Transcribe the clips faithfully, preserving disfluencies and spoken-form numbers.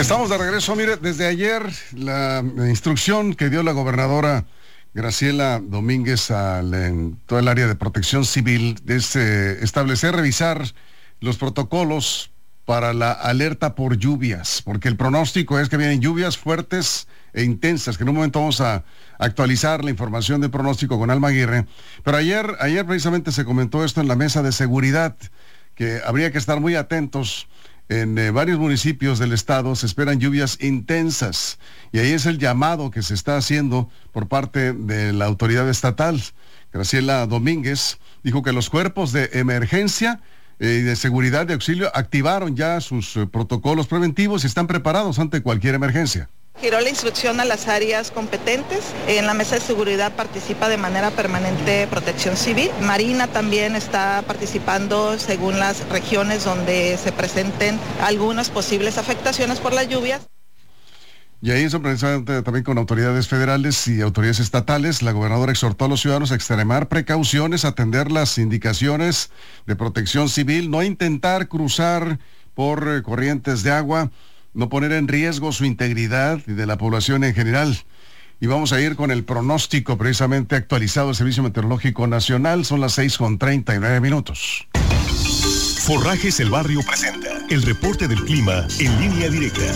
Estamos de regreso. Mire, desde ayer la instrucción que dio la gobernadora Graciela Domínguez al, en todo el área de protección civil es eh, establecer, revisar los protocolos para la alerta por lluvias, porque el pronóstico es que vienen lluvias fuertes e intensas, que en un momento vamos a actualizar la información de pronóstico con Alma Aguirre. Pero ayer, ayer precisamente se comentó esto en la mesa de seguridad, que habría que estar muy atentos. En eh, varios municipios del estado se esperan lluvias intensas y ahí es el llamado que se está haciendo por parte de la autoridad estatal. Graciela Domínguez dijo que los cuerpos de emergencia y eh, de seguridad de auxilio activaron ya sus eh, protocolos preventivos y están preparados ante cualquier emergencia. Giró la instrucción a las áreas competentes. En la mesa de seguridad participa de manera permanente Protección Civil. Marina también está participando según las regiones donde se presenten algunas posibles afectaciones por las lluvias. Y ahí, precisamente también con autoridades federales y autoridades estatales, la gobernadora exhortó a los ciudadanos a extremar precauciones, atender las indicaciones de Protección Civil, no intentar cruzar por eh, corrientes de agua, no poner en riesgo su integridad y de la población en general. Y vamos a ir con el pronóstico precisamente actualizado del Servicio Meteorológico Nacional. Son las seis con treinta y nueve minutos. Forrajes El Barrio presenta el reporte del clima en línea directa.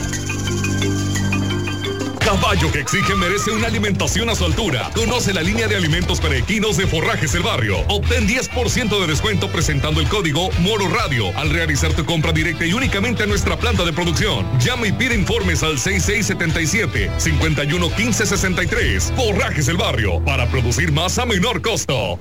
Caballo que exige merece una alimentación a su altura. Conoce la línea de alimentos perequinos de Forrajes El Barrio. Obtén diez por ciento de descuento presentando el código Moro Radio al realizar tu compra directa y únicamente a nuestra planta de producción. Llama y pide informes al seis seis siete siete, cinco uno uno, uno cinco seis tres. Forrajes El Barrio, para producir más a menor costo.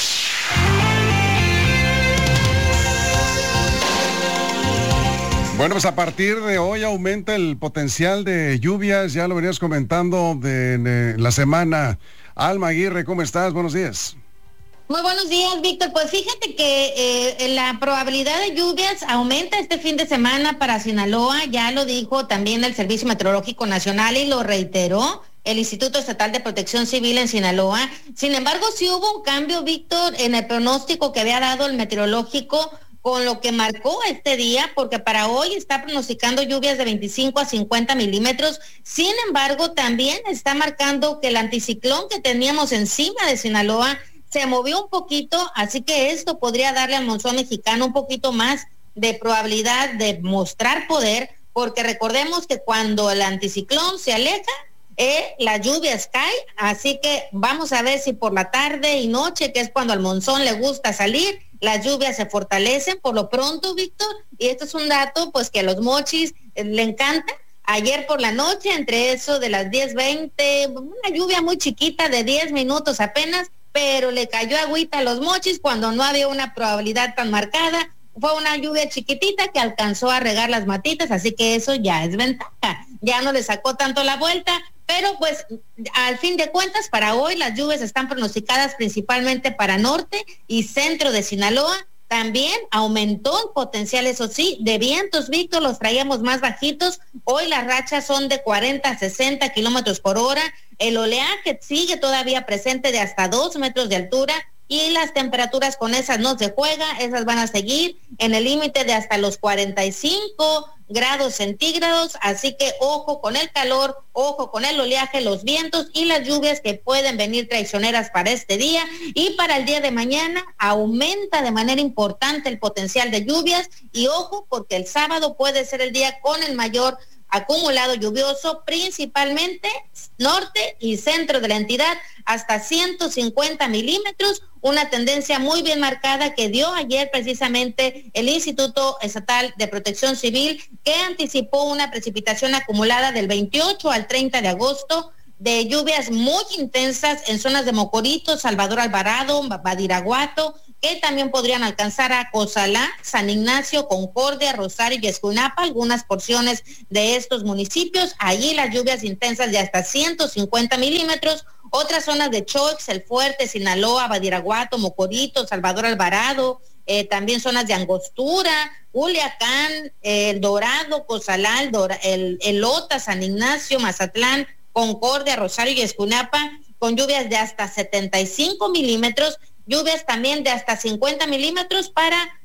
Bueno, pues a partir de hoy aumenta el potencial de lluvias, ya lo venías comentando de, de la semana. Alma Aguirre, ¿cómo estás? Buenos días. Muy buenos días, Víctor. Pues fíjate que eh, la probabilidad de lluvias aumenta este fin de semana para Sinaloa, ya lo dijo también el Servicio Meteorológico Nacional y lo reiteró el Instituto Estatal de Protección Civil en Sinaloa. Sin embargo, sí hubo un cambio, Víctor, en el pronóstico que había dado el meteorológico, con lo que marcó este día, porque para hoy está pronosticando lluvias de veinticinco a cincuenta milímetros. Sin embargo, también está marcando que el anticiclón que teníamos encima de Sinaloa se movió un poquito, así que esto podría darle al monzón mexicano un poquito más de probabilidad de mostrar poder, porque recordemos que cuando el anticiclón se aleja, eh, las lluvias caen, así que vamos a ver si por la tarde y noche, que es cuando al monzón le gusta salir, las lluvias se fortalecen por lo pronto, Víctor, y esto es un dato pues que a los mochis eh, le encanta. Ayer por la noche, entre eso de las diez veinte, una lluvia muy chiquita de diez minutos apenas, pero le cayó agüita a los mochis cuando no había una probabilidad tan marcada. Fue una lluvia chiquitita que alcanzó a regar las matitas, así que eso ya es ventaja. Ya no le sacó tanto la vuelta, pero pues al fin de cuentas para hoy las lluvias están pronosticadas principalmente para norte y centro de Sinaloa. También aumentó el potencial, eso sí, de vientos, Víctor, los traíamos más bajitos. Hoy las rachas son de cuarenta a sesenta kilómetros por hora. El oleaje sigue todavía presente de hasta dos metros de altura. Y las temperaturas con esas no se juega, esas van a seguir en el límite de hasta los cuarenta y cinco grados centígrados, así que ojo con el calor, ojo con el oleaje, los vientos y las lluvias que pueden venir traicioneras para este día. Y para el día de mañana aumenta de manera importante el potencial de lluvias y ojo porque el sábado puede ser el día con el mayor acumulado lluvioso, principalmente norte y centro de la entidad, hasta ciento cincuenta milímetros, una tendencia muy bien marcada que dio ayer precisamente el Instituto Estatal de Protección Civil, que anticipó una precipitación acumulada del veintiocho al treinta de agosto, de lluvias muy intensas en zonas de Mocorito, Salvador Alvarado, Badiraguato, que también podrían alcanzar a Cozalá, San Ignacio, Concordia, Rosario y Escunapa, algunas porciones de estos municipios. Allí las lluvias intensas de hasta ciento cincuenta milímetros. Otras zonas de Choix, El Fuerte, Sinaloa, Badiraguato, Mocorito, Salvador Alvarado, eh, también zonas de Angostura, Culiacán, eh, El Dorado, Cozalá, el, Dora, el, el Lota, San Ignacio, Mazatlán, Concordia, Rosario y Escunapa, con lluvias de hasta setenta y cinco milímetros, lluvias también de hasta cincuenta milímetros para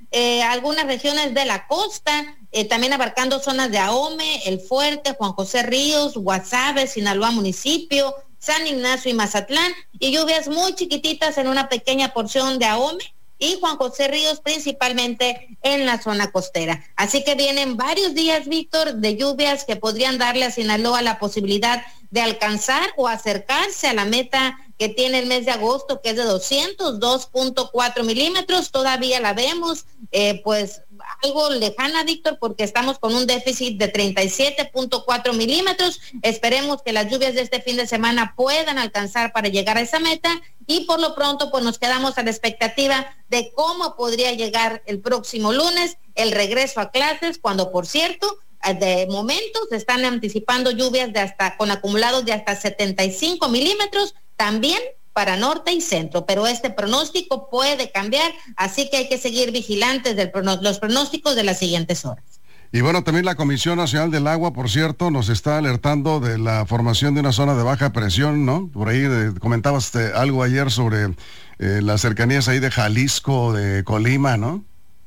eh, algunas regiones de la costa, eh, también abarcando zonas de Ahome, El Fuerte, Juan José Ríos, Guasave, Sinaloa municipio, San Ignacio y Mazatlán, y lluvias muy chiquititas en una pequeña porción de Ahome y Juan José Ríos, principalmente en la zona costera. Así que vienen varios días, Víctor, de lluvias que podrían darle a Sinaloa la posibilidad de alcanzar o acercarse a la meta que tiene el mes de agosto, que es de doscientos dos punto cuatro milímetros. Todavía la vemos, eh, pues, algo lejana, Víctor, porque estamos con un déficit de treinta y siete punto cuatro milímetros. Esperemos que las lluvias de este fin de semana puedan alcanzar para llegar a esa meta, y por lo pronto pues nos quedamos a la expectativa de cómo podría llegar el próximo lunes el regreso a clases, cuando por cierto de momento se están anticipando lluvias de hasta con acumulados de hasta setenta y cinco milímetros también para norte y centro, pero este pronóstico puede cambiar, así que hay que seguir vigilantes de los pronósticos de las siguientes horas. Y bueno, también la Comisión Nacional del Agua, por cierto, nos está alertando de la formación de una zona de baja presión, ¿no? Por ahí eh, comentabas eh, algo ayer sobre eh, las cercanías ahí de Jalisco, de Colima, ¿no?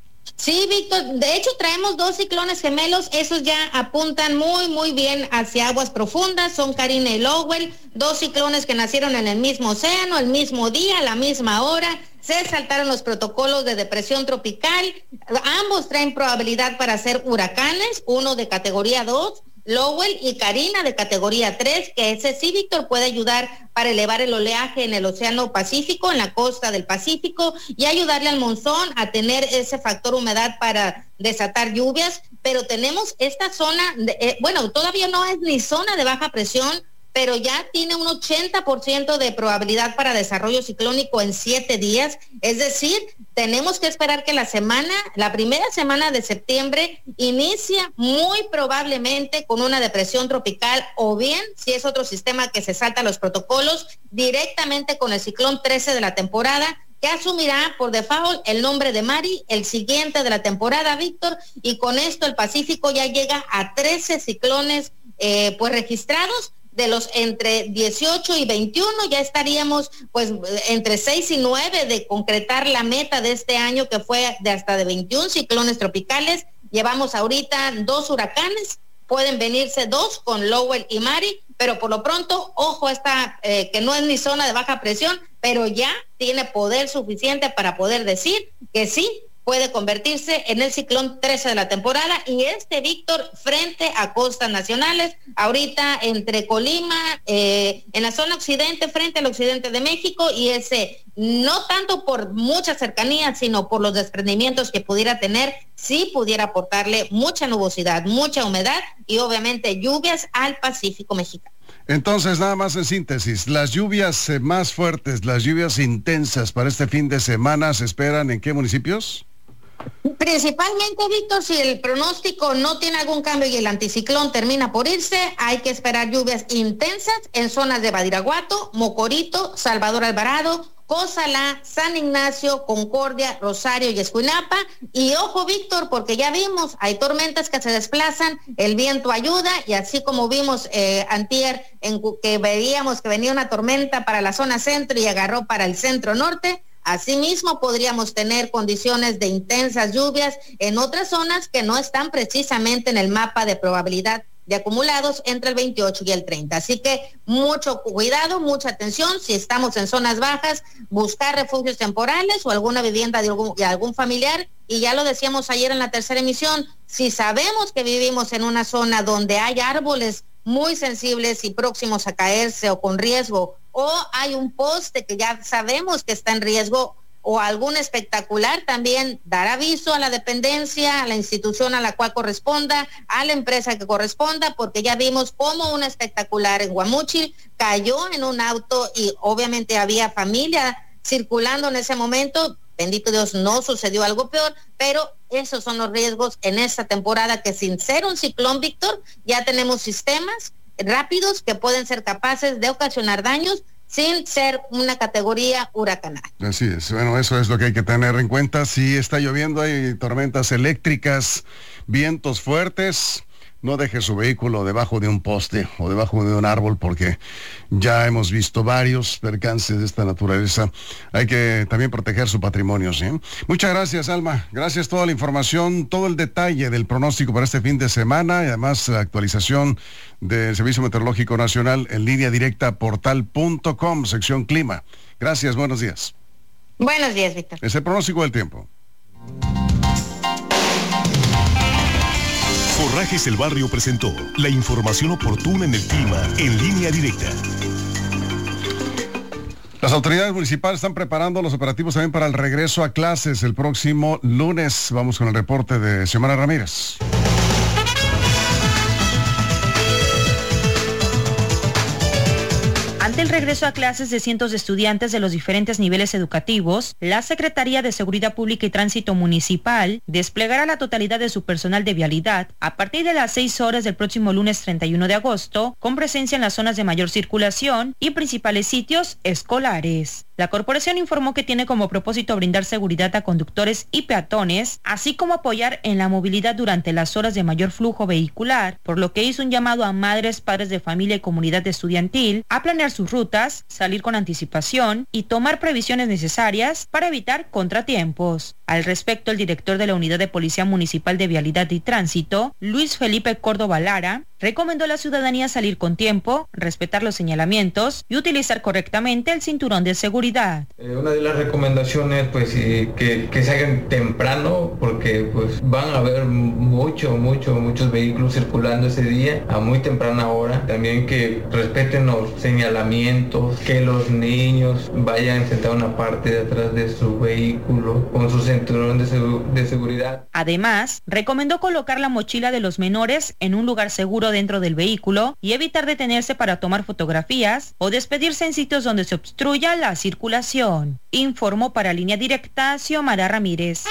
Sí, Víctor, de hecho traemos dos ciclones gemelos, esos ya apuntan muy, muy bien hacia aguas profundas, son Karina y Lowell, dos ciclones que nacieron en el mismo océano, el mismo día, a la misma hora, se saltaron los protocolos de depresión tropical, ambos traen probabilidad para ser huracanes, uno de categoría dos, Lowell, y Karina de categoría tres, que ese sí, Víctor, puede ayudar para elevar el oleaje en el Océano Pacífico, en la costa del Pacífico, y ayudarle al monzón a tener ese factor humedad para desatar lluvias. Pero tenemos esta zona, de, eh, bueno, todavía no es ni zona de baja presión, pero ya tiene un ochenta por ciento de probabilidad para desarrollo ciclónico en siete días. Es decir, tenemos que esperar que la semana, la primera semana de septiembre, inicia muy probablemente con una depresión tropical, o bien, si es otro sistema que se salta los protocolos, directamente con el ciclón trece de la temporada, que asumirá por default el nombre de Mari, el siguiente de la temporada, Víctor, y con esto el Pacífico ya llega a trece ciclones eh, pues registrados. De los entre dieciocho y veintiuno ya estaríamos pues entre seis y nueve de concretar la meta de este año, que fue de hasta de veintiún ciclones tropicales. Llevamos ahorita dos huracanes, pueden venirse dos con Lowell y Mari, pero por lo pronto, ojo, esta eh, que no es ni zona de baja presión, pero ya tiene poder suficiente para poder decir que sí puede convertirse en el ciclón trece de la temporada. Y este, Víctor, frente a costas nacionales, ahorita entre Colima, eh, en la zona occidente, frente al occidente de México, y ese, no tanto por mucha cercanía, sino por los desprendimientos que pudiera tener, sí pudiera aportarle mucha nubosidad, mucha humedad y obviamente lluvias al Pacífico mexicano. Entonces, nada más en síntesis, las lluvias eh, más fuertes, las lluvias intensas para este fin de semana, ¿se esperan en qué municipios? Principalmente, Víctor, si el pronóstico no tiene algún cambio y el anticiclón termina por irse, hay que esperar lluvias intensas en zonas de Badiraguato, Mocorito, Salvador Alvarado, Cozalá, San Ignacio, Concordia, Rosario y Escuinapa. Y ojo, Víctor, porque ya vimos, hay tormentas que se desplazan, el viento ayuda, y así como vimos eh, antier, en que veíamos que venía una tormenta para la zona centro y agarró para el centro norte, asimismo podríamos tener condiciones de intensas lluvias en otras zonas que no están precisamente en el mapa de probabilidad de acumulados entre el veintiocho y el treinta. Así que mucho cuidado, mucha atención. Si estamos en zonas bajas, buscar refugios temporales o alguna vivienda de algún, de algún familiar. Y ya lo decíamos ayer en la tercera emisión, si sabemos que vivimos en una zona donde hay árboles muy sensibles y próximos a caerse o con riesgo, o hay un poste que ya sabemos que está en riesgo, o algún espectacular, también dar aviso a la dependencia, a la institución a la cual corresponda, a la empresa que corresponda, porque ya vimos cómo un espectacular en Guamúchil cayó en un auto y obviamente había familia circulando en ese momento. Bendito Dios, no sucedió algo peor, pero esos son los riesgos en esta temporada, que sin ser un ciclón, Víctor, ya tenemos sistemas rápidos que pueden ser capaces de ocasionar daños sin ser una categoría huracanal. Así es, bueno, eso es lo que hay que tener en cuenta. Si está lloviendo, hay tormentas eléctricas, vientos fuertes, no deje su vehículo debajo de un poste o debajo de un árbol, porque ya hemos visto varios percances de esta naturaleza. Hay que también proteger su patrimonio, ¿sí? Muchas gracias, Alma. Gracias, toda la información, todo el detalle del pronóstico para este fin de semana y además la actualización del Servicio Meteorológico Nacional en línea directa portal punto com, sección clima. Gracias, buenos días. Buenos días, Víctor. Es el pronóstico del tiempo. Forrajes El Barrio presentó la información oportuna en el clima en línea directa. Las autoridades municipales están preparando los operativos también para el regreso a clases el próximo lunes. Vamos con el reporte de Xiomara Ramírez. Ante el regreso a clases de cientos de estudiantes de los diferentes niveles educativos, la Secretaría de Seguridad Pública y Tránsito Municipal desplegará la totalidad de su personal de vialidad a partir de las seis horas del próximo lunes treinta y uno de agosto, con presencia en las zonas de mayor circulación y principales sitios escolares. La corporación informó que tiene como propósito brindar seguridad a conductores y peatones, así como apoyar en la movilidad durante las horas de mayor flujo vehicular, por lo que hizo un llamado a madres, padres de familia y comunidad estudiantil a planear sus rutas, salir con anticipación y tomar previsiones necesarias para evitar contratiempos. Al respecto, el director de la Unidad de Policía Municipal de Vialidad y Tránsito, Luis Felipe Córdoba Lara, recomendó a la ciudadanía salir con tiempo, respetar los señalamientos y utilizar correctamente el cinturón de seguridad. Eh, una de las recomendaciones, pues, eh, que, que se hagan temprano, porque pues van a haber mucho, mucho, muchos vehículos circulando ese día a muy temprana hora. También que respeten los señalamientos, que los niños vayan sentados en una parte de atrás de su vehículo con su cinturón de, segu- de seguridad. Además, recomendó colocar la mochila de los menores en un lugar seguro dentro del vehículo y evitar detenerse para tomar fotografías o despedirse en sitios donde se obstruya la circulación. Informó para Línea Directa Xiomara Ramírez.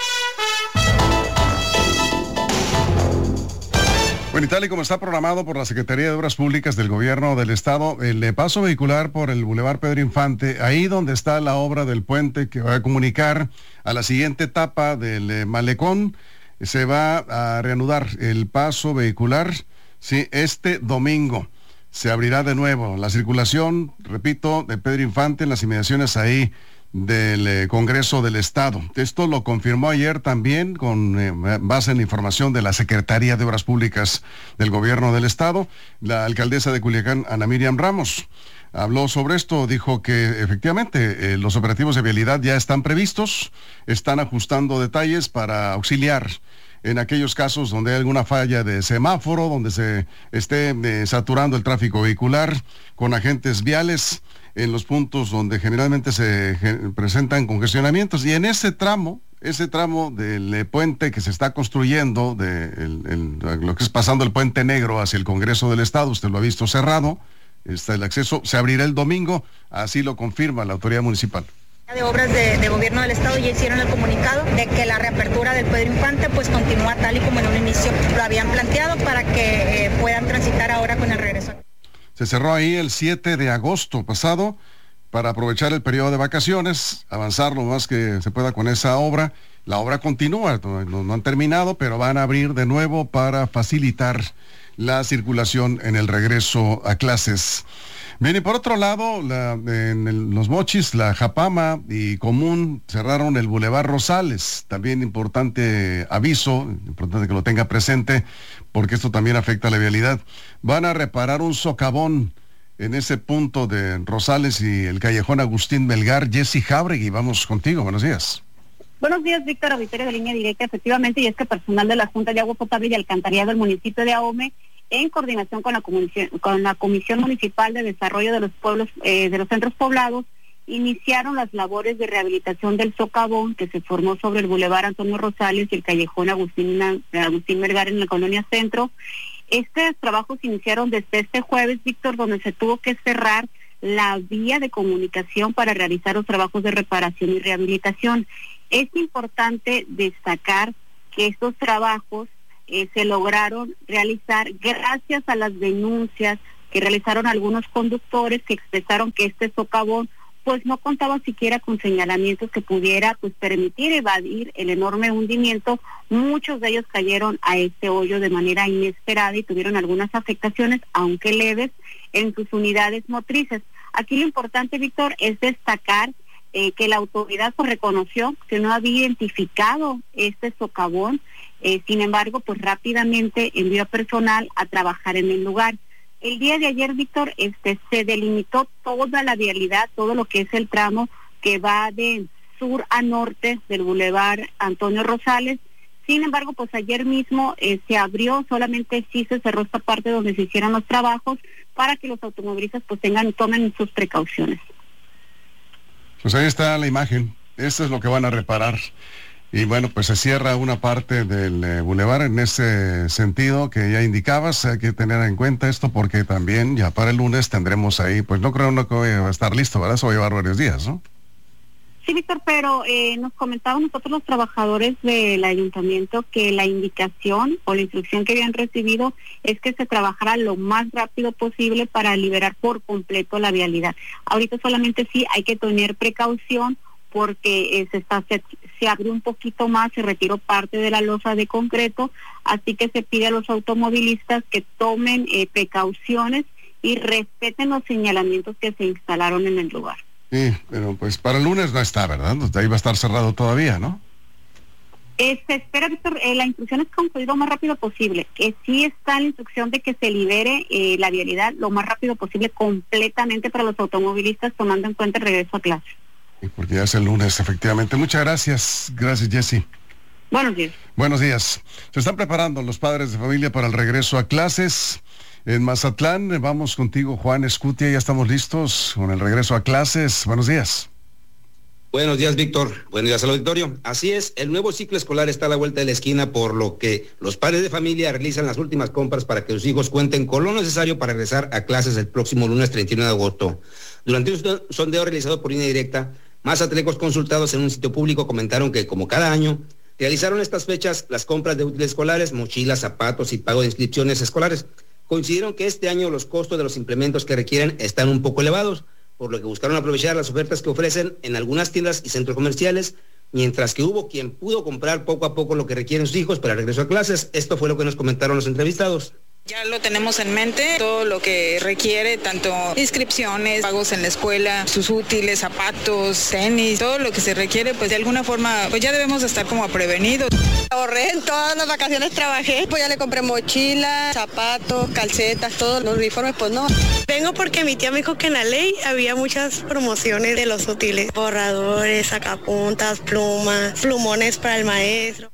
Bueno, y tal y como está programado por la Secretaría de Obras Públicas del Gobierno del Estado, el paso vehicular por el Boulevard Pedro Infante, ahí donde está la obra del puente que va a comunicar a la siguiente etapa del eh, malecón, se va a reanudar el paso vehicular, sí, este domingo. Se abrirá de nuevo la circulación, repito, de Pedro Infante en las inmediaciones ahí del eh, Congreso del Estado. Esto lo confirmó ayer también con eh, base en la información de la Secretaría de Obras Públicas del Gobierno del Estado, la alcaldesa de Culiacán, Ana Miriam Ramos. Habló sobre esto, dijo que efectivamente eh, los operativos de vialidad ya están previstos, están ajustando detalles para auxiliar en aquellos casos donde hay alguna falla de semáforo, donde se esté eh, saturando el tráfico vehicular con agentes viales en los puntos donde generalmente se ge- presentan congestionamientos. Y en ese tramo, ese tramo del eh, puente que se está construyendo, de el, el, lo que es pasando el Puente Negro hacia el Congreso del Estado, usted lo ha visto cerrado, está el acceso, se abrirá el domingo, así lo confirma la autoridad municipal. De obras de, de gobierno del estado ya hicieron el comunicado de que la reapertura del Pedro Infante pues continúa tal y como en un inicio lo habían planteado para que eh, puedan transitar ahora con el regreso. Se cerró ahí el siete de agosto pasado para aprovechar el periodo de vacaciones, avanzar lo más que se pueda con esa obra. La obra continúa, no, no han terminado, pero van a abrir de nuevo para facilitar la circulación en el regreso a clases. Bien, y por otro lado, la, en el, los Mochis, la Japama y Común cerraron el Boulevard Rosales. También importante aviso, importante que lo tenga presente, porque esto también afecta a la vialidad. Van a reparar un socavón en ese punto de Rosales y el callejón Agustín Melgar. Jessy Jauregui, vamos contigo, buenos días. Buenos días, Víctor, auditorio de Línea Directa. Efectivamente, y es que personal de la Junta de Agua Potable y Alcantarillado del municipio de Ahome, en coordinación con la Comisión, con la Comisión Municipal de Desarrollo de los Pueblos, eh, de los Centros Poblados, iniciaron las labores de rehabilitación del socavón que se formó sobre el Boulevard Antonio Rosales y el callejón Agustín, Agustín Melgar en la colonia Centro. Estos trabajos iniciaron desde este jueves, Víctor, donde se tuvo que cerrar la vía de comunicación para realizar los trabajos de reparación y rehabilitación. Es importante destacar que estos trabajos Eh, se lograron realizar gracias a las denuncias que realizaron algunos conductores que expresaron que este socavón pues no contaba siquiera con señalamientos que pudiera pues permitir evadir el enorme hundimiento. Muchos de ellos cayeron a este hoyo de manera inesperada y tuvieron algunas afectaciones, aunque leves, en sus unidades motrices. Aquí lo importante, Víctor, es destacar eh, que la autoridad pues reconoció que no había identificado este socavón, eh, sin embargo, pues rápidamente envió personal a trabajar en el lugar. El día de ayer, Víctor, este, se delimitó toda la vialidad, todo lo que es el tramo que va de sur a norte del Boulevard Antonio Rosales. Sin embargo, pues ayer mismo eh, se abrió, solamente sí se cerró esta parte donde se hicieron los trabajos para que los automovilistas pues tengan, tomen sus precauciones. Pues ahí está la imagen, esto es lo que van a reparar. Y bueno, pues se cierra una parte del eh, bulevar en ese sentido que ya indicabas. Hay que tener en cuenta esto porque también ya para el lunes tendremos ahí, pues no creo no que va a estar listo, ¿verdad? Eso va a llevar varios días, ¿no? Sí, Víctor, pero eh, nos comentaban nosotros los trabajadores del ayuntamiento que la indicación o la instrucción que habían recibido es que se trabajara lo más rápido posible para liberar por completo la vialidad. Ahorita solamente sí hay que tener precaución porque eh, se está se, se abrió un poquito más, se retiró parte de la losa de concreto, así que se pide a los automovilistas que tomen eh, precauciones y respeten los señalamientos que se instalaron en el lugar. Sí, pero pues para el lunes no está, ¿verdad? Ahí va a estar cerrado todavía, ¿no? Eh, se espera, Víctor, eh, la instrucción es concluir lo más rápido posible, que sí está la instrucción de que se libere eh, la vialidad lo más rápido posible completamente para los automovilistas, tomando en cuenta el regreso a clase. Porque ya es el lunes, efectivamente. Muchas gracias. Gracias, Jessy. Buenos días. Buenos días. Se están preparando los padres de familia para el regreso a clases. En Mazatlán, vamos contigo, Juan Escutia. Ya estamos listos con el regreso a clases. Buenos días. Buenos días, Víctor. Buenos días al auditorio. Así es, el nuevo ciclo escolar está a la vuelta de la esquina, por lo que los padres de familia realizan las últimas compras para que sus hijos cuenten con lo necesario para regresar a clases el próximo lunes treinta y uno de agosto. Durante un sondeo realizado por Línea Directa, mazatlecos consultados en un sitio público comentaron que, como cada año, realizaron estas fechas las compras de útiles escolares, mochilas, zapatos y pago de inscripciones escolares. Coincidieron que este año los costos de los implementos que requieren están un poco elevados, por lo que buscaron aprovechar las ofertas que ofrecen en algunas tiendas y centros comerciales, mientras que hubo quien pudo comprar poco a poco lo que requieren sus hijos para el regreso a clases. Esto fue lo que nos comentaron los entrevistados. Ya lo tenemos en mente, todo lo que requiere, tanto inscripciones, pagos en la escuela, sus útiles, zapatos, tenis, todo lo que se requiere, pues de alguna forma, pues ya debemos estar como prevenidos. Ahorré en todas las vacaciones, trabajé, pues ya le compré mochila, zapatos, calcetas, todos los uniformes, pues no. Vengo porque mi tía me dijo que en la ley había muchas promociones de los útiles, borradores, sacapuntas, plumas, plumones para el maestro.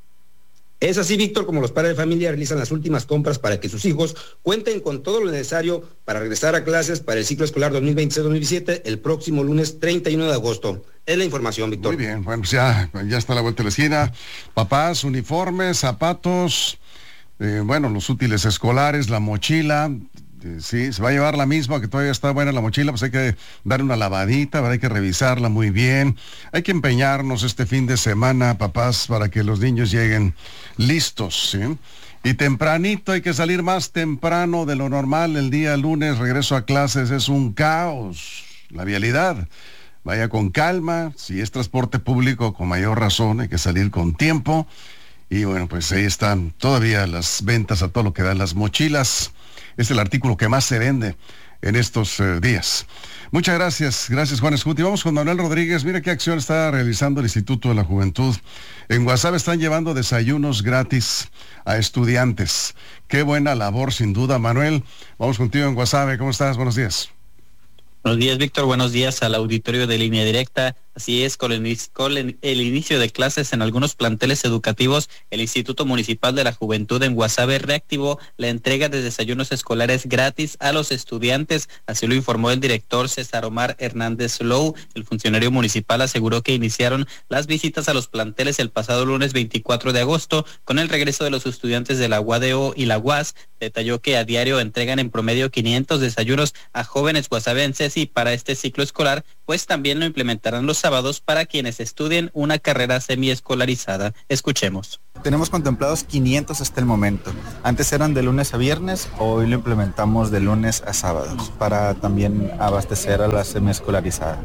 Es así, Víctor, como los padres de familia realizan las últimas compras para que sus hijos cuenten con todo lo necesario para regresar a clases para el ciclo escolar dos mil veintiséis dos mil veintisiete el próximo lunes treinta y uno de agosto. Es la información, Víctor. Muy bien, bueno, pues ya, ya está a la vuelta de la esquina. Papás, uniformes, zapatos, eh, bueno, los útiles escolares, la mochila. Sí, se va a llevar la misma, que todavía está buena la mochila, pues hay que darle una lavadita, hay que revisarla muy bien. Hay que empeñarnos este fin de semana, papás, para que los niños lleguen listos, ¿sí? Y tempranito, hay que salir más temprano de lo normal. El día lunes, regreso a clases, es un caos. La vialidad, vaya con calma. Si es transporte público, con mayor razón, hay que salir con tiempo. Y bueno, pues ahí están todavía las ventas a todo lo que dan las mochilas. Es el artículo que más se vende en estos eh, días. Muchas gracias, gracias Juan Escuti. Vamos con Manuel Rodríguez. Mira qué acción está realizando el Instituto de la Juventud. En Guasave están llevando desayunos gratis a estudiantes. Qué buena labor, sin duda, Manuel. Vamos contigo en Guasave. ¿Cómo estás? Buenos días. Buenos días, Víctor. Buenos días al auditorio de Línea Directa. Así es, con el, con el inicio de clases en algunos planteles educativos, el Instituto Municipal de la Juventud en Guasave reactivó la entrega de desayunos escolares gratis a los estudiantes. Así lo informó el director César Omar Hernández Low. El funcionario municipal aseguró que iniciaron las visitas a los planteles el pasado lunes veinticuatro de agosto con el regreso de los estudiantes de la U A D O y la U A S. Detalló que a diario entregan en promedio quinientos desayunos a jóvenes guasavenses y para este ciclo escolar, pues también lo implementarán los sábados para quienes estudien una carrera semiescolarizada. Escuchemos. Tenemos contemplados quinientos hasta el momento. Antes eran de lunes a viernes, hoy lo implementamos de lunes a sábados para también abastecer a la semiescolarizada.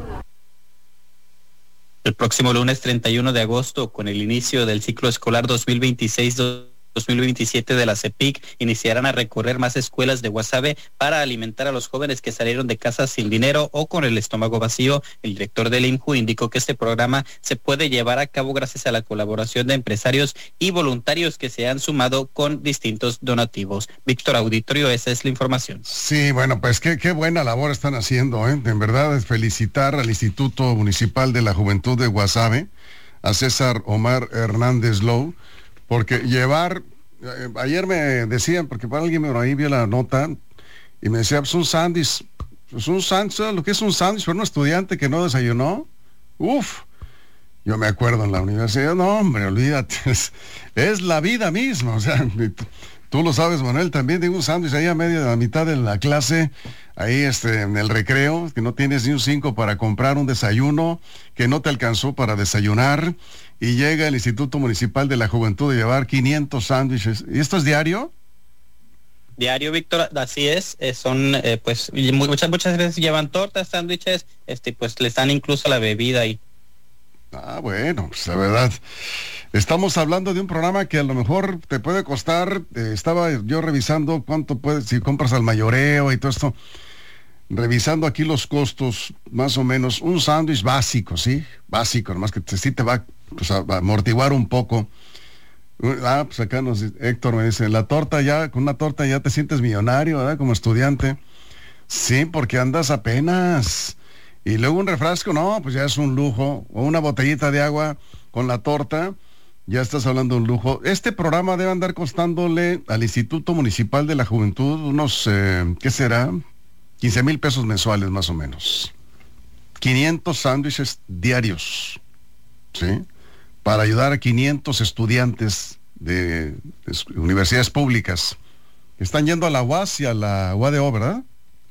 El próximo lunes treinta y uno de agosto, con el inicio del ciclo escolar dos mil veintiséis dos mil veintisiete de la CEPIC, iniciarán a recorrer más escuelas de Guasave para alimentar a los jóvenes que salieron de casa sin dinero o con el estómago vacío. El director del I M J U indicó que este programa se puede llevar a cabo gracias a la colaboración de empresarios y voluntarios que se han sumado con distintos donativos. Víctor Auditorio, esa es la información. Sí, bueno, pues qué, qué buena labor están haciendo, ¿eh? En verdad, es felicitar al Instituto Municipal de la Juventud de Guasave, a César Omar Hernández Low, porque llevar, eh, ayer me decían, porque para alguien por ahí vio la nota, y me decía, pues un sándwich, pues un sándwich, ¿sabes lo que es un sándwich para un estudiante que no desayunó? Uf, yo me acuerdo en la universidad, no hombre, olvídate, es, es la vida misma, o sea, tú lo sabes, Manuel, también tengo un sándwich ahí a media de la mitad de la clase, ahí este, en el recreo, que no tienes ni un cinco para comprar un desayuno, que no te alcanzó para desayunar, y llega el Instituto Municipal de la Juventud a llevar quinientos sándwiches. ¿Y esto es diario? Diario, Víctor, así es, eh, son eh, pues muchas muchas veces llevan tortas, sándwiches, este pues les dan incluso la bebida ahí. Ah, bueno, pues la verdad, estamos hablando de un programa que a lo mejor te puede costar, eh, estaba yo revisando cuánto puede, si compras al mayoreo y todo esto, revisando aquí los costos, más o menos, un sándwich básico, ¿sí? Básico, nomás que te, sí te va pues, a, a amortiguar un poco. Ah, pues acá nos Héctor me dice, la torta ya, con una torta ya te sientes millonario, ¿verdad? Como estudiante. Sí, porque andas apenas. Y luego un refresco, no, pues ya es un lujo. O una botellita de agua con la torta, ya estás hablando de un lujo. Este programa debe andar costándole al Instituto Municipal de la Juventud unos, eh, ¿qué será? quince mil pesos mensuales más o menos. quinientos sándwiches diarios, ¿sí? Para ayudar a quinientos estudiantes de, de universidades públicas. Están yendo a la U A S y a la U A D O, ¿verdad?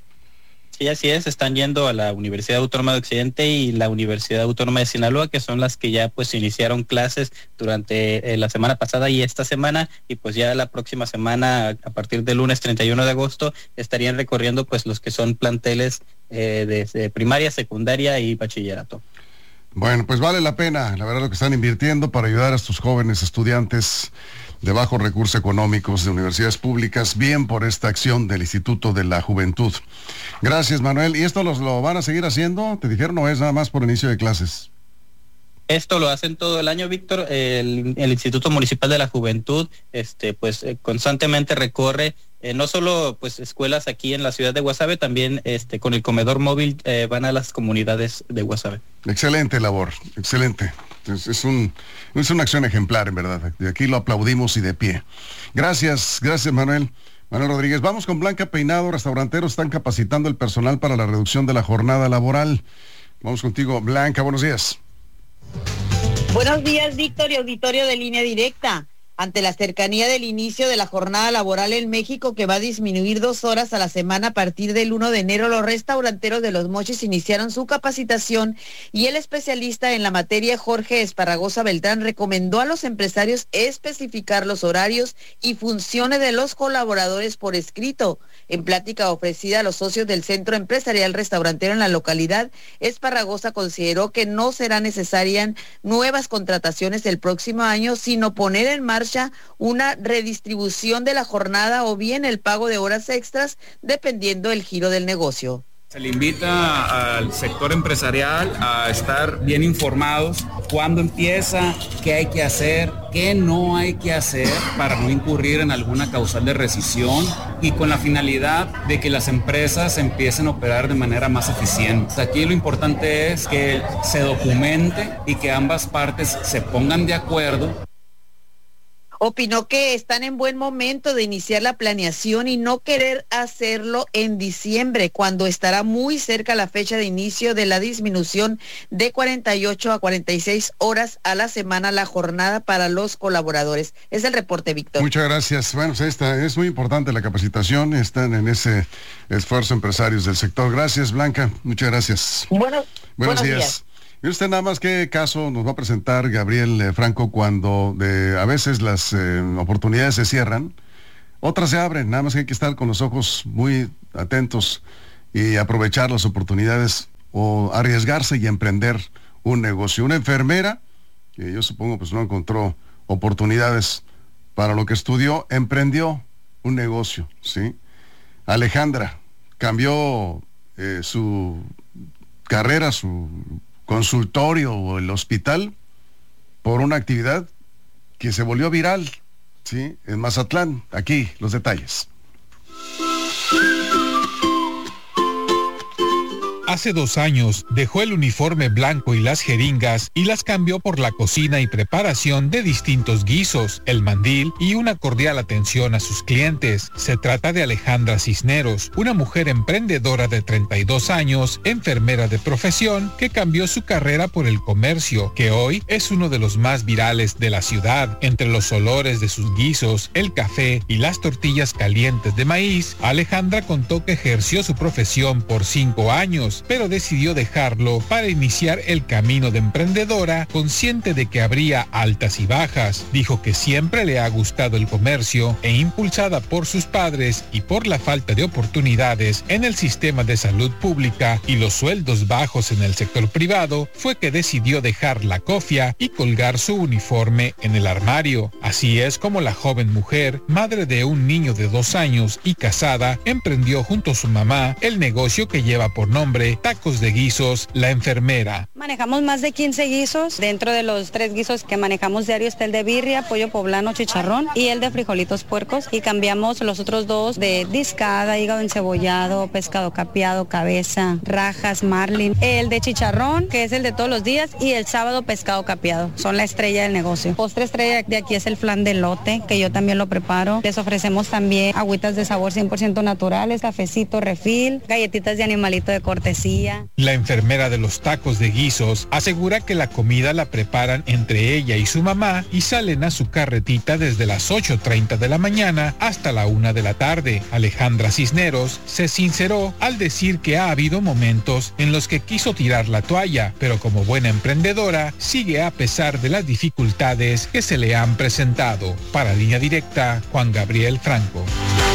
Sí, así es, están yendo a la Universidad Autónoma de Occidente y la Universidad Autónoma de Sinaloa, que son las que ya pues iniciaron clases durante eh, la semana pasada y esta semana, y pues ya la próxima semana, a partir del lunes treinta y uno de agosto, estarían recorriendo pues los que son planteles eh, de, de primaria, secundaria y bachillerato. Bueno, pues vale la pena, la verdad, lo que están invirtiendo para ayudar a estos jóvenes estudiantes de bajos recursos económicos de universidades públicas, bien por esta acción del Instituto de la Juventud. Gracias, Manuel. ¿Y esto los, lo van a seguir haciendo? Te dijeron, no es nada más por inicio de clases. Esto lo hacen todo el año, Víctor. El, el Instituto Municipal de la Juventud, este, pues eh, constantemente recorre eh, no solo pues escuelas aquí en la ciudad de Guasave, también este con el comedor móvil eh, van a las comunidades de Guasave. Excelente labor, excelente. Es, es un es una acción ejemplar, en verdad. De aquí lo aplaudimos y de pie. Gracias, gracias, Manuel. Manuel Rodríguez. Vamos con Blanca Peinado. Restauranteros están capacitando el personal para la reducción de la jornada laboral. Vamos contigo, Blanca. Buenos días. Buenos días, Víctor y auditorio de Línea Directa. Ante la cercanía del inicio de la jornada laboral en México, que va a disminuir dos horas a la semana a partir del primero de enero, los restauranteros de Los Mochis iniciaron su capacitación y el especialista en la materia, Jorge Esparragosa Beltrán, recomendó a los empresarios especificar los horarios y funciones de los colaboradores por escrito. En plática ofrecida a los socios del Centro Empresarial Restaurantero en la localidad, Esparragosa consideró que no será necesaria nuevas contrataciones el próximo año, sino poner en marcha una redistribución de la jornada o bien el pago de horas extras, dependiendo del giro del negocio. Se le invita al sector empresarial a estar bien informados, cuándo empieza, qué hay que hacer, qué no hay que hacer para no incurrir en alguna causal de rescisión y con la finalidad de que las empresas empiecen a operar de manera más eficiente. Aquí lo importante es que se documente y que ambas partes se pongan de acuerdo. Opinó que están en buen momento de iniciar la planeación y no querer hacerlo en diciembre, cuando estará muy cerca la fecha de inicio de la disminución de cuarenta y ocho a cuarenta y seis horas a la semana la jornada para los colaboradores. Es el reporte, Víctor. Muchas gracias. Bueno, pues esta es muy importante la capacitación, están en ese esfuerzo empresarios del sector. Gracias, Blanca. Muchas gracias. Bueno, buenos, buenos días. días. Y usted nada más qué caso nos va a presentar Gabriel eh, Franco cuando de, a veces las eh, oportunidades se cierran, otras se abren, nada más que hay que estar con los ojos muy atentos y aprovechar las oportunidades o arriesgarse y emprender un negocio. Una enfermera, que yo supongo pues no encontró oportunidades para lo que estudió, emprendió un negocio, ¿sí? Alejandra cambió eh, su carrera, su consultorio o el hospital por una actividad que se volvió viral, ¿sí? En Mazatlán. Aquí los detalles. Hace dos años dejó el uniforme blanco y las jeringas y las cambió por la cocina y preparación de distintos guisos, el mandil y una cordial atención a sus clientes. Se trata de Alejandra Cisneros, una mujer emprendedora de treinta y dos años, enfermera de profesión, que cambió su carrera por el comercio, que hoy es uno de los más virales de la ciudad. Entre los olores de sus guisos, el café y las tortillas calientes de maíz, Alejandra contó que ejerció su profesión por cinco años, pero decidió dejarlo para iniciar el camino de emprendedora, consciente de que habría altas y bajas. Dijo que siempre le ha gustado el comercio e impulsada por sus padres y por la falta de oportunidades en el sistema de salud pública y los sueldos bajos en el sector privado, fue que decidió dejar la cofia y colgar su uniforme en el armario. Así es como la joven mujer, madre de un niño de dos años y casada, emprendió junto a su mamá el negocio que lleva por nombre Tacos de Guisos, La Enfermera. Manejamos más de quince guisos. Dentro de los tres guisos que manejamos diario está el de birria, pollo poblano, chicharrón y el de frijolitos puercos. Y cambiamos los otros dos de discada, hígado encebollado, pescado capeado, cabeza, rajas, marlin. El de chicharrón, que es el de todos los días, y el sábado pescado capeado. Son la estrella del negocio. Postre estrella de aquí es el flan de elote, que yo también lo preparo. Les ofrecemos también agüitas de sabor cien por ciento naturales, cafecito refil, galletitas de animalito de cortesía. La enfermera de los tacos de guisos asegura que la comida la preparan entre ella y su mamá y salen a su carretita desde las ocho treinta de la mañana hasta la una de la tarde. Alejandra Cisneros se sinceró al decir que ha habido momentos en los que quiso tirar la toalla, pero como buena emprendedora sigue a pesar de las dificultades que se le han presentado. Para Línea Directa, Juan Gabriel Franco.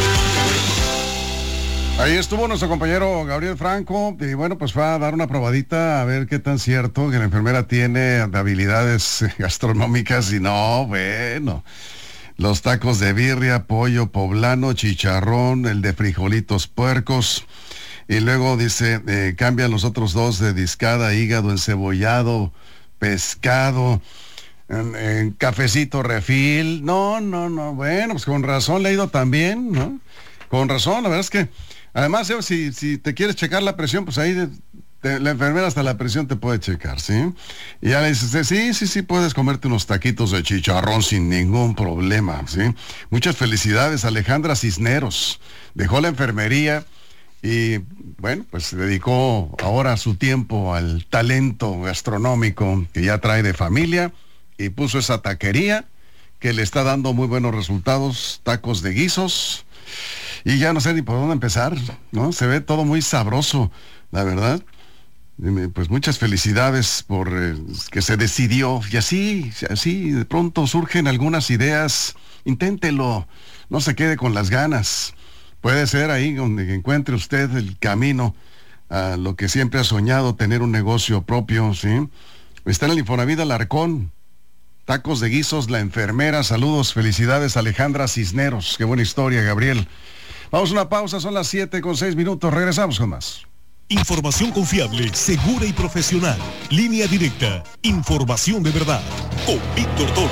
Ahí estuvo nuestro compañero Gabriel Franco y bueno, pues fue a dar una probadita a ver qué tan cierto que la enfermera tiene habilidades gastronómicas y no, bueno, los tacos de birria, pollo poblano, chicharrón, el de frijolitos puercos y luego dice, eh, cambian los otros dos de discada, hígado encebollado, pescado, en, en cafecito refil, no, no, no, bueno, pues con razón le ha ido tan bien, ¿no? Con razón, la verdad es que además, si, si te quieres checar la presión, pues ahí de, de, la enfermera hasta la presión te puede checar, ¿sí? Y ya le dices, sí, sí, sí, puedes comerte unos taquitos de chicharrón sin ningún problema, ¿sí? Muchas felicidades, Alejandra Cisneros. Dejó la enfermería y, bueno, pues se dedicó ahora su tiempo al talento gastronómico que ya trae de familia y puso esa taquería que le está dando muy buenos resultados, tacos de guisos. Y ya no sé ni por dónde empezar, ¿no? Se ve todo muy sabroso, la verdad. Pues muchas felicidades por eh, que se decidió. Y así, así de pronto surgen algunas ideas. Inténtelo, no se quede con las ganas. Puede ser ahí donde encuentre usted el camino a lo que siempre ha soñado, tener un negocio propio, ¿sí? Está en el Infonavit Alarcón. Tacos de Guisos, La Enfermera. Saludos, felicidades, Alejandra Cisneros. Qué buena historia, Gabriel. Vamos a una pausa, son las siete con seis minutos. Regresamos con más. Información confiable, segura y profesional. Línea Directa. Información de verdad. Con Víctor Torres.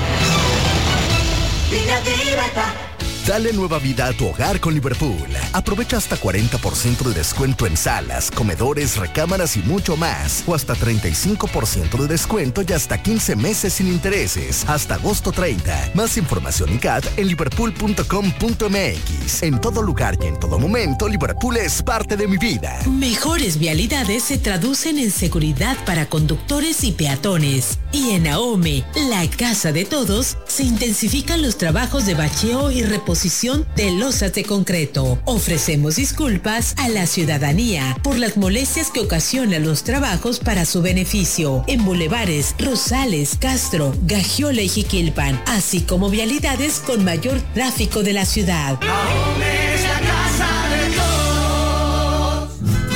Línea Directa. Dale nueva vida a tu hogar con Liverpool. Aprovecha hasta cuarenta por ciento de descuento en salas, comedores, recámaras y mucho más. O hasta treinta y cinco por ciento de descuento y hasta quince meses sin intereses. Hasta agosto treinta. Más información y C A T en liverpool punto com punto m x. En todo lugar y en todo momento, Liverpool es parte de mi vida. Mejores vialidades se traducen en seguridad para conductores y peatones. Y en AOME, la casa de todos, se intensifican los trabajos de bacheo y reposición disposición de losas de concreto. Ofrecemos disculpas a la ciudadanía por las molestias que ocasionan los trabajos para su beneficio en bulevares Rosales, Castro, Gagiola y Jiquilpan, así como vialidades con mayor tráfico de la ciudad. Ahome es la casa de Dios.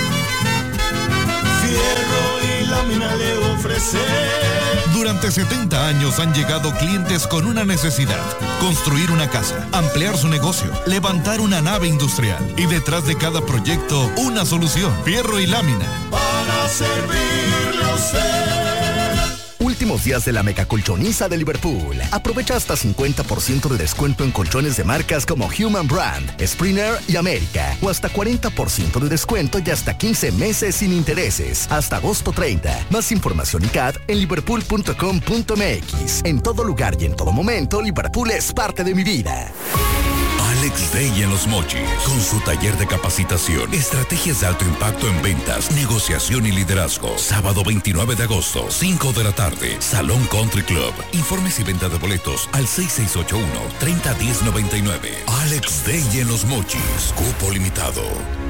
Fierro y lámina le ofrece. Durante setenta años han llegado clientes con una necesidad: construir una casa, ampliar su negocio, levantar una nave industrial, y detrás de cada proyecto una solución. Fierro y lámina para servirle a usted. Últimos días de la mega colchoniza de Liverpool. Aprovecha hasta cincuenta por ciento de descuento en colchones de marcas como Human Brand, Springer y América. O hasta cuarenta por ciento de descuento y hasta quince meses sin intereses. Hasta agosto treinta. Más información y C A D en liverpool punto com punto m x. En todo lugar y en todo momento, Liverpool es parte de mi vida. Alex Day en Los Mochis, con su taller de capacitación, estrategias de alto impacto en ventas, negociación y liderazgo. Sábado veintinueve de agosto, cinco de la tarde, Salón Country Club. Informes y venta de boletos al seis seis ocho uno, tres cero uno cero nueve nueve. Alex Day en Los Mochis, cupo limitado.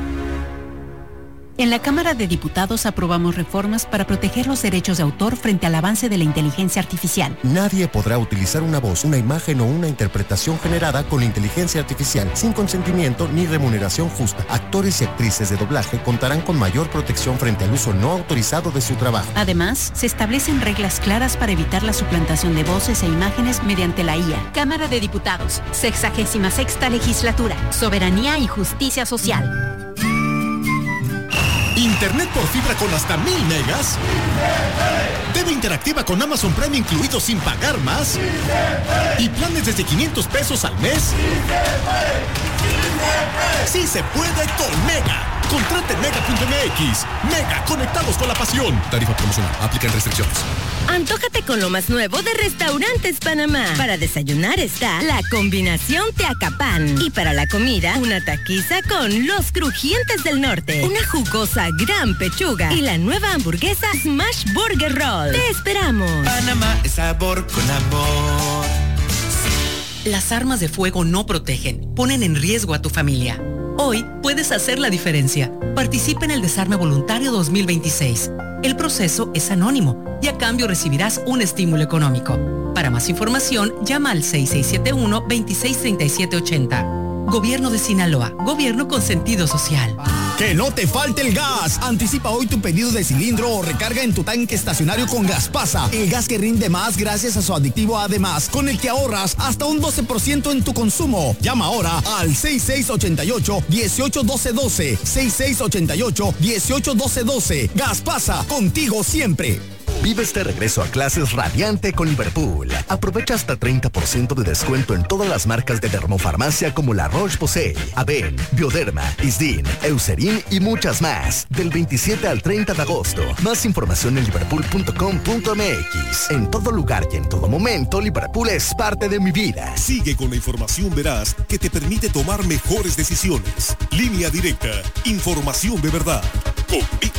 En la Cámara de Diputados aprobamos reformas para proteger los derechos de autor frente al avance de la inteligencia artificial. Nadie podrá utilizar una voz, una imagen o una interpretación generada con inteligencia artificial sin consentimiento ni remuneración justa. Actores y actrices de doblaje contarán con mayor protección frente al uso no autorizado de su trabajo. Además, se establecen reglas claras para evitar la suplantación de voces e imágenes mediante la I A. Cámara de Diputados, sexagésima sexta legislatura, soberanía y justicia social. Internet por fibra con hasta mil megas. T V interactiva con Amazon Prime incluido sin pagar más. Y planes desde quinientos pesos al mes. Sí se puede con Mega. Contrate en mega punto m x. Mega, conectados con la pasión. Tarifa promocional. Aplican restricciones. Antójate con lo más nuevo de Restaurantes Panamá. Para desayunar está la combinación Teacapán. Y para la comida, una taquiza con los crujientes del norte. Una jugosa gran pechuga. Y la nueva hamburguesa Smash Burger Roll. ¡Te esperamos! Panamá es sabor con amor. Las armas de fuego no protegen, ponen en riesgo a tu familia. Hoy puedes hacer la diferencia. Participa en el Desarme Voluntario dos mil veintiséis. El proceso es anónimo y a cambio recibirás un estímulo económico. Para más información, llama al seis seis siete uno, dos seis tres siete ocho cero. Gobierno de Sinaloa, gobierno con sentido social. ¡Que no te falte el gas! Anticipa hoy tu pedido de cilindro o recarga en tu tanque estacionario con Gaspasa. El gas que rinde más gracias a su aditivo Además, con el que ahorras hasta un doce por ciento en tu consumo. Llama ahora al seis seis ocho ocho, uno ocho uno dos uno. seis seis ocho ocho, uno ocho uno dos uno. Gaspasa, contigo siempre. Vive este regreso a clases radiante con Liverpool. Aprovecha hasta treinta por ciento de descuento en todas las marcas de dermofarmacia como La Roche-Posay, Aven, Bioderma, Isdin, Eucerin y muchas más. Del veintisiete al treinta de agosto. Más información en liverpool punto com punto m x. En todo lugar y en todo momento, Liverpool es parte de mi vida. Sigue con la información veraz que te permite tomar mejores decisiones. Línea Directa. Información de verdad. Con